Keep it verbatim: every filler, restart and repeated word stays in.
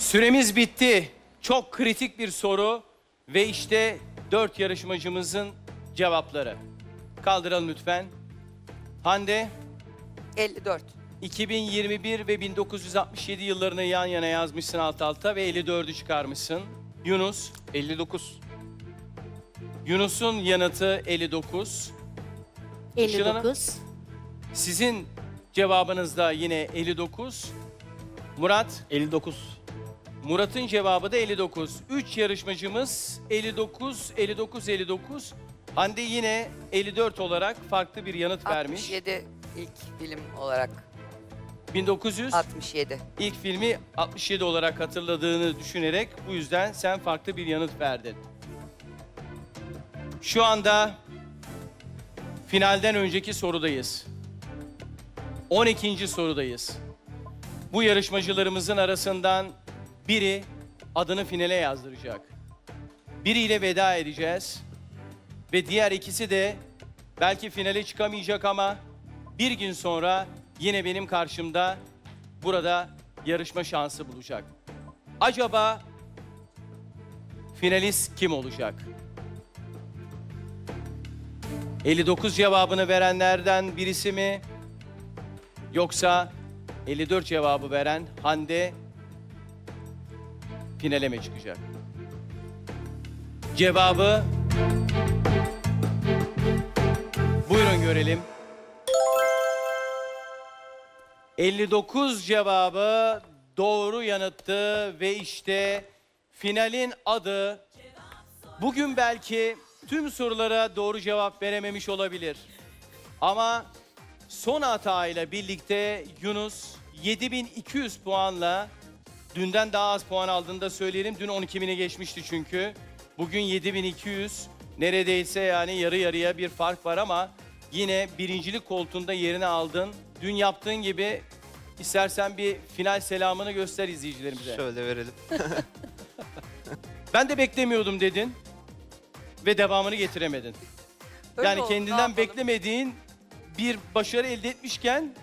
Süremiz bitti. Çok kritik bir soru ve işte dört yarışmacımızın cevapları. Kaldıralım lütfen. Hande, elli dört. iki bin yirmi bir ve bin dokuz yüz altmış yedi yıllarını yan yana yazmışsın alt alta ve elli dördü çıkarmışsın. Yunus, elli dokuz. Yunus'un yanıtı elli dokuz. elli Işıl Hanım? dokuz. Sizin cevabınız da yine elli dokuz. Murat, elli dokuz. Murat'ın cevabı da elli dokuz. üç yarışmacımız elli dokuz, elli dokuz, elli dokuz. Hande yine elli dört olarak farklı bir yanıt vermiş. altmış yedi ilk film olarak. bin dokuz yüz altmış yedi. ilk filmi altmış yedi olarak hatırladığını düşünerek bu yüzden sen farklı bir yanıt verdin. Şu anda finalden önceki sorudayız. on ikinci sorudayız. Bu yarışmacılarımızın arasından biri adını finale yazdıracak. Biriyle veda edeceğiz. Ve diğer ikisi de belki finale çıkamayacak ama bir gün sonra yine benim karşımda burada yarışma şansı bulacak. Acaba finalist kim olacak? elli dokuz cevabını verenlerden birisi mi? Yoksa elli dört cevabı veren Hande finale mi çıkacak? Cevabı buyurun görelim. elli dokuz cevabı doğru yanıttı ve işte finalin adı. Bugün belki tüm sorulara doğru cevap verememiş olabilir. Ama son hatayla birlikte Yunus yedi bin iki yüz puanla dünden daha az puan aldığını da söyleyelim. Dün on iki bini geçmişti çünkü. Bugün yedi bin iki yüz, neredeyse yani yarı yarıya bir fark var ama yine birincilik koltuğunda yerini aldın. Dün yaptığın gibi istersen bir final selamını göster izleyicilerimize. Şöyle verelim. Ben de beklemiyordum dedin ve devamını getiremedin. Öyle yani oldu, ne kendinden yapalım? beklemediğin bir başarı elde etmişken